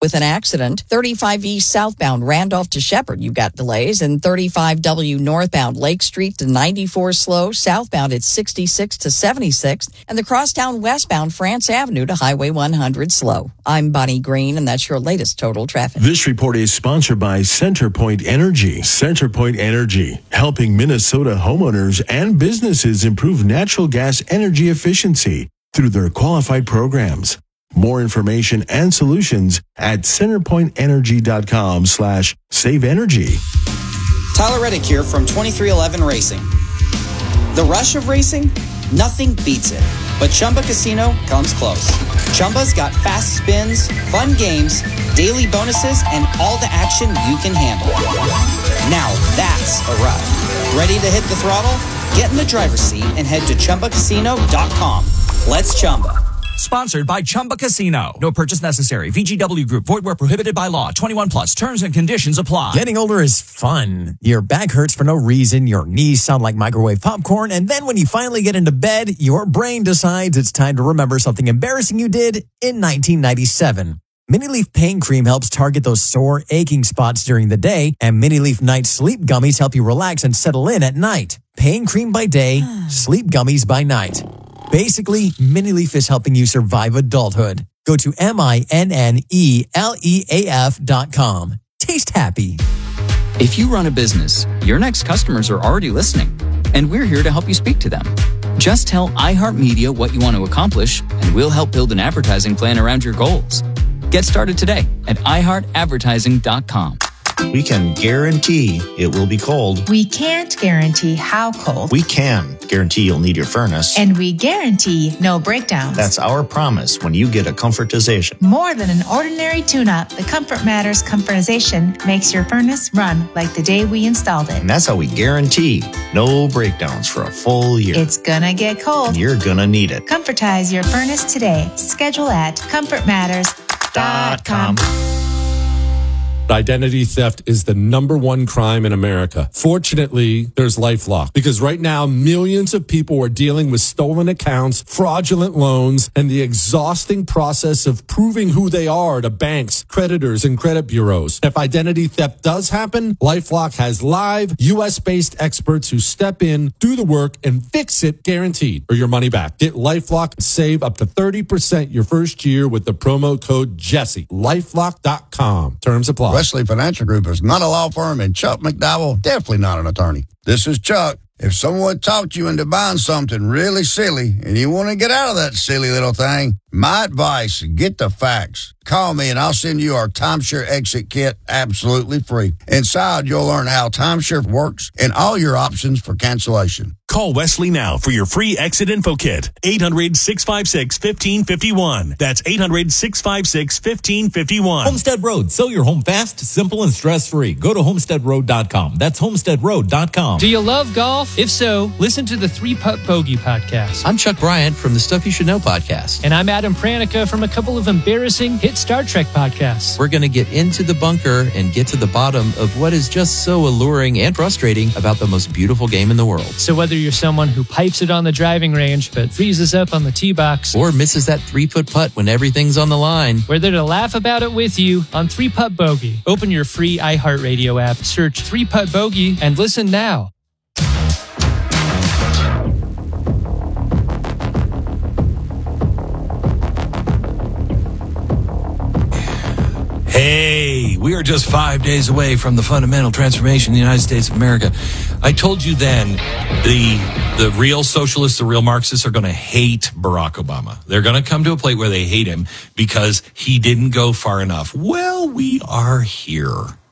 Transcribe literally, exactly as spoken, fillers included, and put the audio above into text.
with an accident. thirty-five East southbound Randolph to Shepherd, you've got delays. And thirty-five W northbound Lake Street to ninety-four slow. Southbound at sixty-six to seventy-six. And the crosstown westbound France Avenue to Highway one hundred slow. I'm Bonnie Green, and that's your latest total traffic. This report is sponsored by CenterPoint Energy. CenterPoint Energy, helping Minnesota homeowners and businesses improve natural gas energy efficiency through their qualified programs. More information and solutions at centerpointenergy.com slash save energy. Tyler Reddick here from twenty-three eleven Racing. The rush of racing? Nothing beats it. But Chumba Casino comes close. Chumba's got fast spins, fun games, daily bonuses, and all the action you can handle. Now that's a ride. Ready to hit the throttle? Get in the driver's seat and head to chumba casino dot com. Let's Chumba. Sponsored by Chumba Casino. No purchase necessary. V G W Group. Void where prohibited by law. twenty-one plus. Terms and conditions apply. Getting older is fun. Your back hurts for no reason. Your knees sound like microwave popcorn. And then when you finally get into bed, your brain decides it's time to remember something embarrassing you did in nineteen ninety-seven. Mini-Leaf Pain Cream helps target those sore, aching spots during the day. And Mini-Leaf Night Sleep Gummies help you relax and settle in at night. Pain Cream by day, sleep gummies by night. Basically, Mini-Leaf is helping you survive adulthood. Go to M I N N E L E A F dot com. Taste happy. If you run a business, your next customers are already listening, and we're here to help you speak to them. Just tell iHeartMedia what you want to accomplish, and we'll help build an advertising plan around your goals. Get started today at i heart advertising dot com. We can guarantee it will be cold. We can't guarantee how cold. We can guarantee you'll need your furnace. And we guarantee no breakdowns. That's our promise when you get a Comfortization. More than an ordinary tune-up, the Comfort Matters Comfortization makes your furnace run like the day we installed it. And that's how we guarantee no breakdowns for a full year. It's gonna get cold. And you're gonna need it. Comfortize your furnace today. Schedule at comfort matters dot com. Identity theft is the number one crime in America. Fortunately, there's LifeLock, because right now millions of people are dealing with stolen accounts, fraudulent loans, and the exhausting process of proving who they are to banks, creditors, and credit bureaus. If identity theft does happen, LifeLock has live U S-based experts who step in, do the work, and fix it guaranteed, or your money back. Get LifeLock and save up to thirty percent your first year with the promo code Jesse. LifeLock dot com. Terms apply. Wesley Financial Group is not a law firm, and Chuck McDowell, definitely not an attorney. This is Chuck. If someone talked you into buying something really silly and you want to get out of that silly little thing, my advice, get the facts. Call me and I'll send you our timeshare exit kit absolutely free. Inside, you'll learn how timeshare works and all your options for cancellation. Call Wesley now for your free exit info kit. eight hundred, six five six, one five five one. That's eight hundred, six five six, one five five one. Homestead Road. Sell your home fast, simple, and stress-free. Go to homestead road dot com. That's homestead road dot com. Do you love golf? If so, listen to the Three Putt Bogey podcast. I'm Chuck Bryant from the Stuff You Should Know podcast. And I'm Adam Pranica from a couple of embarrassing hit Star Trek podcasts. We're going to get into the bunker and get to the bottom of what is just so alluring and frustrating about the most beautiful game in the world. So whether you're someone who pipes it on the driving range but freezes up on the tee box, or misses that three-foot putt when everything's on the line, we're there to laugh about it with you on Three Putt Bogey. Open your free iHeartRadio app, search Three Putt Bogey, and listen now. Hey, we are just five days away from the fundamental transformation in the United States of America. I told you then, the the real socialists, the real Marxists are going to hate Barack Obama. They're going to come to a place where they hate him because he didn't go far enough. Well, we are here.